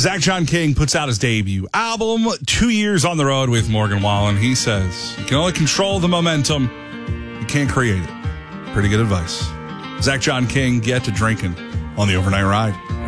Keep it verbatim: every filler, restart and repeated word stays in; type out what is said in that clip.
Zach John King puts out his debut album, two years on the road with Morgan Wallen. He says, you can only control the momentum. You can't create it. Pretty good advice. Zach John King, get to drinking on the Overnight Ride.